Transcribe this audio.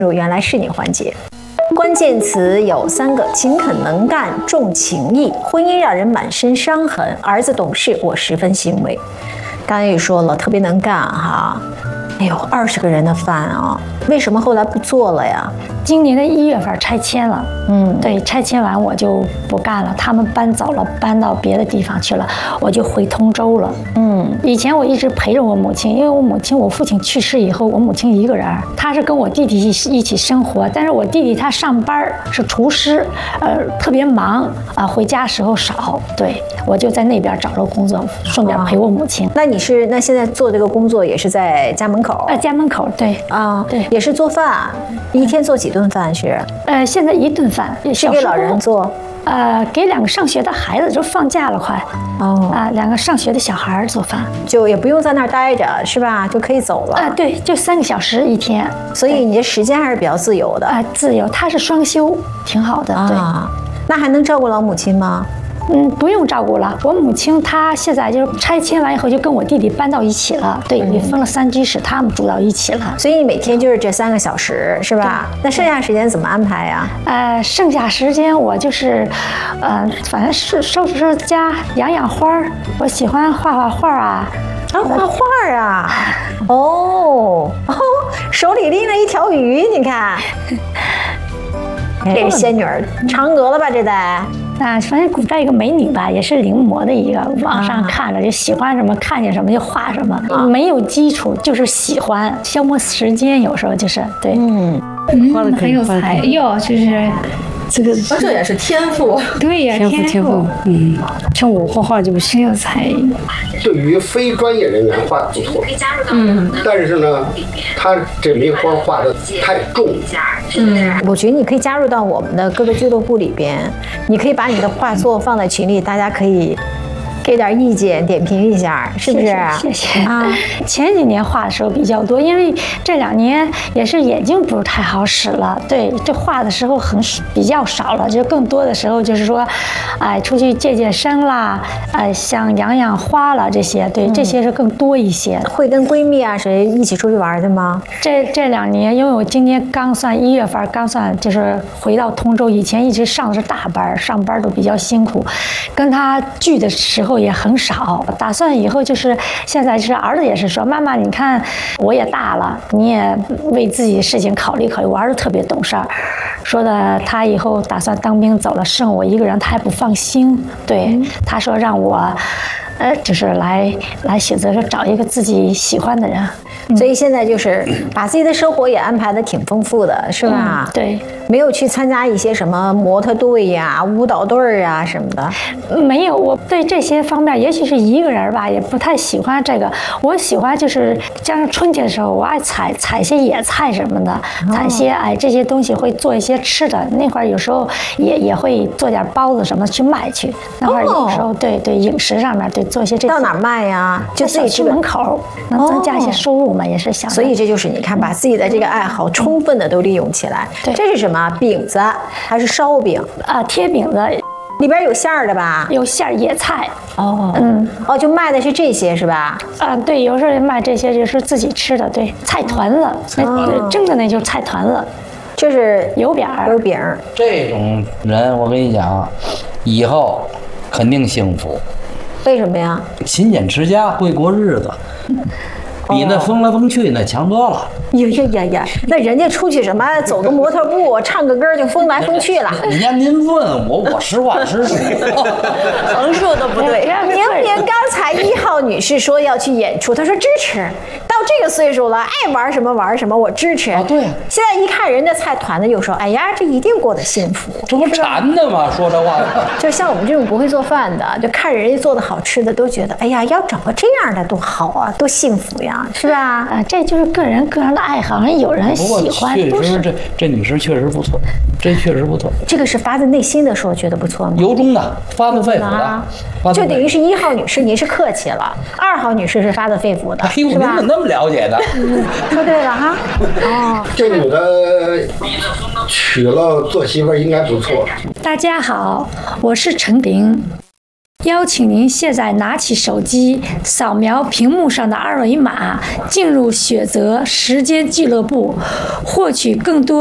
入原来是你环节。关键词有3个：勤恳能干、重情义。婚姻让人满身伤痕，儿子懂事，我十分欣慰。刚才也说了，特别能干哈。哎呦，20个人的饭啊，为什么后来不做了呀？ 今年的1月份拆迁了，对，拆迁完我就不干了，他们搬走了，搬到别的地方去了，我就回通州了。以前我一直陪着我母亲，因为我父亲去世以后，我母亲一个人，她是跟我弟弟一起生活，但是我弟弟他上班是厨师，特别忙啊，回家时候少，对，我就在那边找了工作，顺便陪我母亲。 那现在做这个工作也是在家门口？ 家门口，对啊，对， 也是做饭，一天做几顿饭是？ 现在1顿饭， 是给老人做。 给2个上学的孩子，就放假了快，2个上学的小孩做饭， 就也不用在那儿待着，是吧？就可以走了。 对，就3个小时一天， 所以你的时间还是比较自由的。 自由，他是双休，挺好的。对， 那还能照顾老母亲吗？ 不用照顾了。我母亲她现在就是拆迁完以后，就跟我弟弟搬到一起了，对，也分了3居室，他们住到一起了。 所以你每天就是这3个小时，是吧？那剩下时间怎么安排呀？ 剩下时间我就是，反正是收拾家，养花。我喜欢画画啊。 画画啊！手里拎了一条鱼，你看，这是仙女儿，嫦娥了吧？这得。 反正古代一个美女吧，也是临摹的一个，网上看了就喜欢什么，看见什么就画什么，没有基础，就是喜欢，消磨时间，有时候就是对。 很有才，就是这个， 这也是天赋。 对呀，天赋。像我画画就很有才。 对于非专业人员画的不错，但是呢，他这梅花画的太重。 我觉得你可以加入到我们的各个俱乐部里边，你可以把你的画作放在群里，大家可以给点意见，点评一下，是不是？ 谢谢啊！前几年画的时候比较多，因为这2年也是眼睛不是太好使了，对，这画的时候比较少了，就更多的时候就是说，出去健身啦，像养花啦这些，对，这些是更多一些。 会跟闺蜜啊谁一起出去玩的吗？ 这2年，因为我今年刚算1月份，刚算就是回到通州，以前一直上的是大班，上班都比较辛苦，跟他聚的时候也很少，打算以后就是现在是儿子也是说，妈妈你看我也大了，你也为自己的事情考虑考虑。我儿子特别懂事儿，说的他以后打算当兵走了，剩我一个人，他还不放心。对，他说让我就是来选择说找一个自己喜欢的人。 所以现在就是把自己的生活也安排的挺丰富的，是吧？ 对， 没有去参加一些什么模特队呀、舞蹈队啊什么的。 没有，我对这些方面，也许是一个人吧，也不太喜欢这个。我喜欢就是加上春天的时候，我爱采些野菜什么的，采些这些东西，会做一些吃的。那会儿有时候也会做点包子什么去卖去。那会儿有时候对饮食上面对做一些这。 到哪儿卖呀？就自己吃门口，能增加一些收入嘛，也是想。 所以这就是你看，把自己的这个爱好充分的都利用起来。 对， 这是什么饼子还是烧饼？ 贴饼子， 里边有馅儿的吧？ 有馅儿，野菜。 就卖的是这些是吧？ 对，有时候卖这些就是自己吃的，对，菜团子，蒸的那就是菜团子， 这是油饼。 这种人，我跟你讲，以后肯定幸福。 为什么呀？ 勤俭持家，会过日子，比那疯来疯去那强多了。 呀，那人家出去什么走个模特步，唱个歌就疯来疯去了。 您问我，我实话实说， 横竖都不对。明明刚才1号女士说要去演出，她说支持。到这个岁数了，爱玩什么玩什么，我支持。 对。 现在一看人家菜团子，又说，哎呀，这一定过得幸福。 这不馋的吗？说这话。 就像我们这种不会做饭的，就看人家做的好吃的，都觉得，哎呀，要找个这样的多好啊，多幸福呀，是吧？ 这就是个人的爱好，有人喜欢。 确实，这女士确实不错，这确实不错。 这个是发自内心的说，觉得不错吗？ 由衷的，发自肺腑的。 就等于是1号女士，您是客气了；2号女士是发自肺腑的， 是吧？您怎么那么了解的？ 说对了哈。 这女的娶了做媳妇应该不错。 大家好，我是陈玲。 邀请您现在拿起手机，扫描屏幕上的2维码，进入雪泽时间俱乐部，获取更多